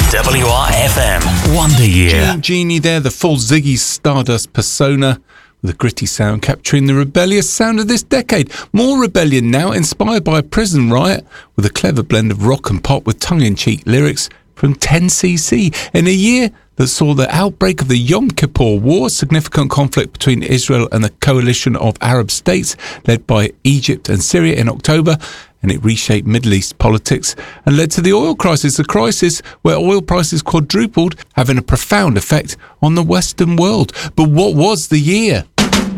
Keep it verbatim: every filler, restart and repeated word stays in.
W R F M Wonder Year. Genie there, the full Ziggy Stardust persona, with a gritty sound capturing the rebellious sound of this decade. More rebellion now, inspired by a prison riot, with a clever blend of rock and pop with tongue-in-cheek lyrics from ten C C. In a year that saw the outbreak of the Yom Kippur War, significant conflict between Israel and the coalition of Arab states led by Egypt and Syria in October, and it reshaped Middle East politics and led to the oil crisis, a crisis where oil prices quadrupled, having a profound effect on the Western world. But what was the year?